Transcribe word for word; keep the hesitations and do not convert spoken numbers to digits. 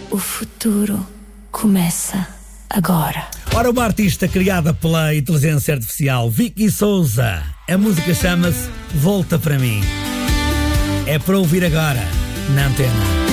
O futuro começa agora. Ora, uma artista criada pela inteligência artificial, Vicky Souza. A música chama-se Volta Para Mim. É para ouvir agora, na Antena.